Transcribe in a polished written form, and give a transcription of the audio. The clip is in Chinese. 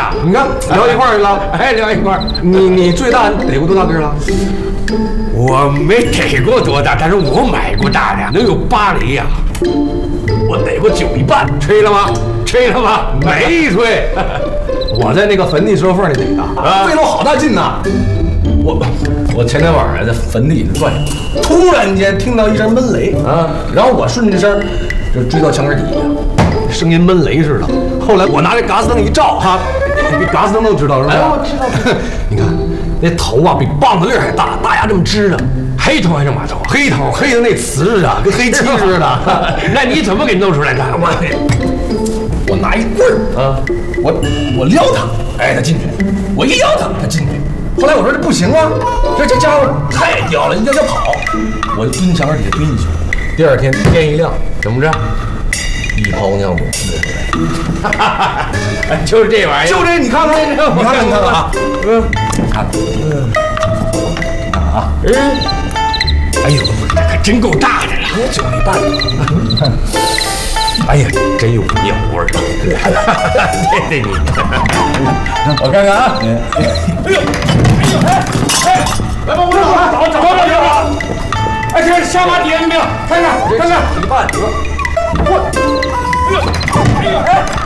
呀！ 你看聊一块儿去了， 哎，聊一块儿。 你最大逮过多大个了？ 我没逮过多大，但是我买过大的，能有8厘呀。我逮过9厘半，吹了吗？吹了吗？没吹。 我在那个坟地石头缝里逮的，费了我好大劲呐！我前天晚上在坟地里转悠，突然间听到一声闷雷啊，然后我顺着这声就追到墙根底下，声音闷雷似的。后来我拿这嘎斯灯一照，哈，比嘎斯灯都知道是吧？哎，我知道。你看那头啊，比棒子粒还大，大牙这么支的，黑头还是马头？黑头，黑的那瓷似的，跟黑漆似的。 那你怎么给弄出来的？ 我拿一棍儿啊，我撩他，哎，他进去；我一撩他，他进去。后来我说这不行啊，这家伙太刁了，要跑，我就蹲墙根底下蹲进去。第二天天一亮，怎么着？一泡尿给我呲出来，就是这玩意儿， 就这，你看看，你看啊，看啊， 哎呦，这可真够大的了 ，9厘半，你看。哎呀，真有尿味儿啊！ 对你， 我看看啊！ 来吧，我找！哎，这下巴底下没有？看看， 1厘半， 哎呦，